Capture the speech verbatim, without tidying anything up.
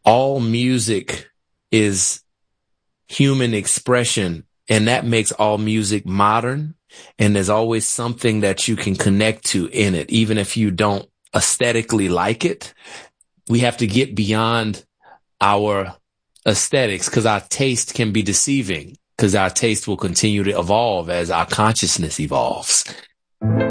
all music is human expression, and that makes all music modern. And there's always something that you can connect to in it, even if you don't aesthetically like it. We have to get beyond our aesthetics, because our taste can be deceiving, because our taste will continue to evolve as our consciousness evolves.